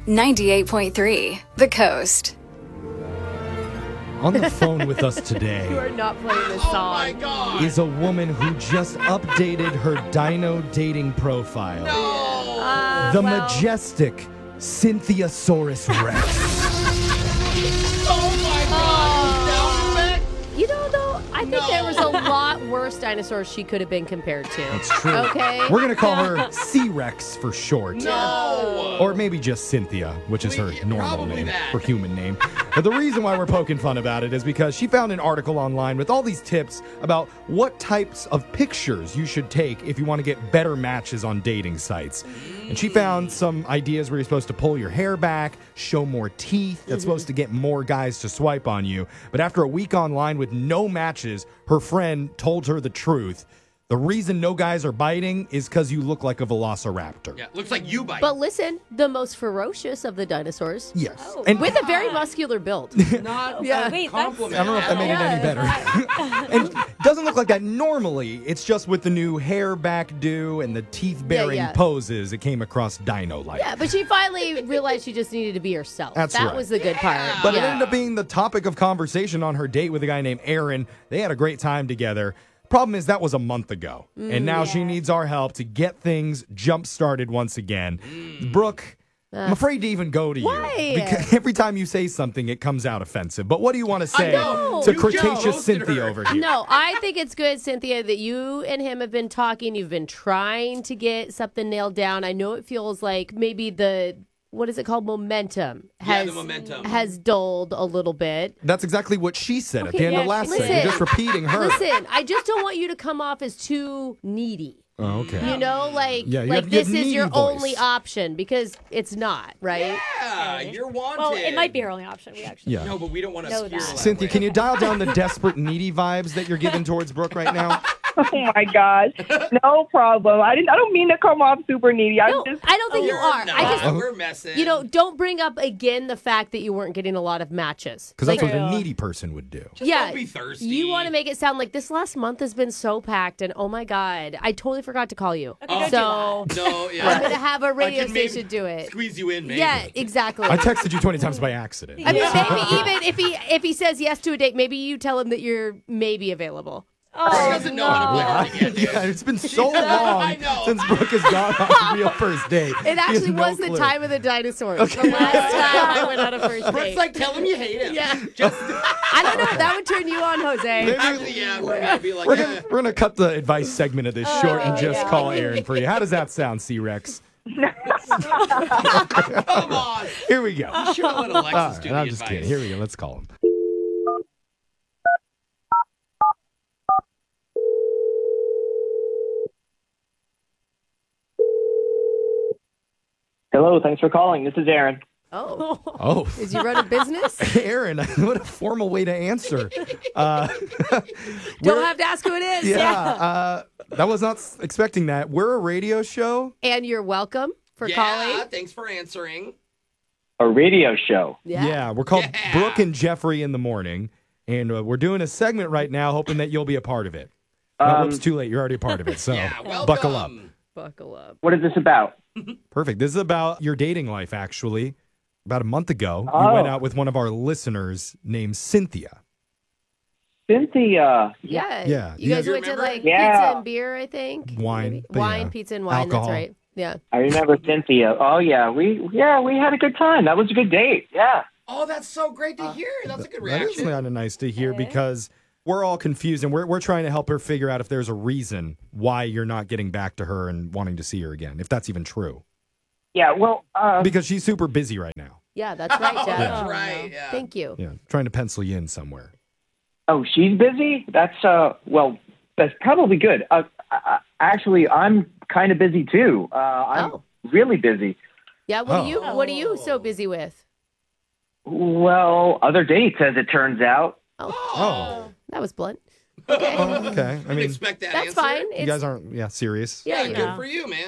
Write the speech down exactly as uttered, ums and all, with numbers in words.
ninety-eight point three, The Coast. On the phone with us today You are not playing this song. Oh my God! is a woman who just updated her dino dating profile. No! Uh, The well, majestic Cynthia Saurus Rex. Oh my God! You sound effect? You know, though, I think No. there was a lot worse dinosaurs she could have been compared to. It's true. Okay. We're going to call her C-Rex for short. No! Or maybe just Cynthia, which is her We- normal probably name, that. her human name. But the reason why we're poking fun about it is because she found an article online with all these tips about what types of pictures you should take if you want to get better matches on dating sites. And she found some ideas where you're supposed to pull your hair back, show more teeth. That's supposed to get more guys to swipe on you. But after a week online with no matches, her friend told her the truth. The reason no guys are biting is because you look like a velociraptor. Yeah, looks like you bite. But listen, the most ferocious of the dinosaurs. Yes. Oh, and With a very muscular build. not Yeah. a Wait, that's- compliment. I don't know if that made it any better. And it doesn't look like that normally. It's just with the new hair back do and the teeth-bearing Yeah, yeah. poses, it came across dino-like. Yeah, but she finally realized she just needed to be herself. That's that right. was the good part. But it yeah. ended up being the topic of conversation on her date with a guy named Aaron. They had a great time together. Problem is, that was a month ago. and now she yeah. needs our help to get things jump-started once again. Brooke, I'm afraid to even go to Why? you. Because every time you say something, it comes out offensive. But what do you want to say know. to You just Cretaceous roasted Cynthia her. over here? No, I think it's good, Cynthia, that you and him have been talking. You've been trying to get something nailed down. I know it feels like maybe the, what is it called? Momentum Yeah, has, the momentum. has dulled a little bit. That's exactly what she said at Okay, the end of yeah, last she segment. did. You're just repeating her. Listen, I just don't want you to come off as too needy. Oh, okay. You know, like, Yeah, you like have- you have this is needy your voice. only option because it's not, right? Yeah, you're wanted. Well, it might be her only option. We actually Yeah. No, but we don't want to Know steer that. that Cynthia, way. can you dial down the desperate, needy vibes that you're giving towards Brooke right now? Oh my gosh, no problem. I didn't. I don't mean to come off super needy. I No, just. I don't think you You're are. not. I just, We're messing. you know, don't bring up again the fact that you weren't getting a lot of matches. Because that's Like, what a needy person would do. yeah, don't be thirsty. you want to make it sound like this last month has been so packed, and oh my god, I totally forgot to call you. Okay, don't do so No, yeah. I'm gonna have a I radio can maybe station do it. Squeeze you in, maybe. Yeah, exactly. I texted you twenty times by accident. I mean, maybe even if he if he says yes to a date, maybe you tell him that you're maybe available. She Oh, doesn't know how to play hard again, dude. Yeah, it's been so does. long I know. since Brooke has gone on a real first date. It She has actually no was the clue. time of the dinosaurs. The last time I went on a first Brooke's date. like, tell him you hate him. Yeah. Just, I don't know if that would turn you on, Jose. actually, yeah, we're going to be like, We're eh. gonna, we're gonna cut the advice segment of this short and just yeah. call Aaron for you. How does that sound, C-Rex? Come on. Here we go. You should have let Alexis All right, do the I'm just advice. kidding. Here we go. Let's call him. Hello, thanks for calling. This is Aaron. Oh, Oh, is you run a business? Aaron, what a formal way to answer. Uh, Don't we're- have to ask who it is. Yeah, uh, that was not s- expecting that. We're a radio show. And you're welcome for Yeah, calling. thanks for answering. A radio show. Yeah, we're called Yeah. Brooke and Jeffrey in the Morning, and uh, we're doing a segment right now, hoping that you'll be a part of it. Oh, Um, it's too late. You're already a part of it, so Yeah, welcome. buckle up. Buckle up. What is this about? Perfect. This is about your dating life, actually. About a month ago, you Oh. went out with one of our listeners named Cynthia. Cynthia. Yeah. Yeah. You guys You went to remember? like Yeah. pizza and beer, I think. Wine, Maybe? but Wine, yeah. pizza, and wine. Alcohol. That's right. Yeah. I remember Cynthia. Oh yeah, we yeah we had a good time. That was a good date. Yeah. Oh, that's so great to hear. That's a good That is reaction. kind of nice to hear because we're all confused and we're, we're trying to help her figure out if there's a reason why you're not getting back to her and wanting to see her again, if that's even true. Yeah. Well. Uh, Because she's super busy right now. Yeah, that's right, Oh, Jeff. that's Yeah. right. Yeah. Thank you. Yeah, trying to pencil you in somewhere. oh, she's busy. That's uh. Well, that's probably good. Uh, uh, actually, I'm kind of busy too. Uh, I'm Oh. really busy. Yeah, what Oh. are you what are you so busy with? Well, other dates, as it turns out. Oh, Oh, that was blunt. oh okay. I Didn't mean, expect that That's answer. fine. you It's, guys aren't, yeah, serious. yeah, Yeah, you good know. for you, man.